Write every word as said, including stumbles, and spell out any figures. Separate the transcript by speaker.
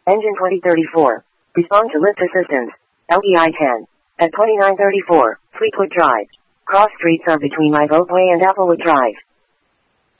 Speaker 1: Engine twenty thirty-four. Respond to lift assistance. L E I ten. At twenty-nine thirty-four, Fleetwood Drive. Cross streets are between Live Oak Way and Applewood Drive.